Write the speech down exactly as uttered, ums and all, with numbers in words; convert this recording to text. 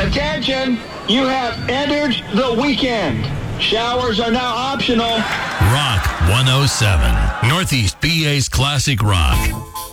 Attention, you have entered the weekend. Showers are now optional. Rock one oh seven, Northeast B A's Classic Rock.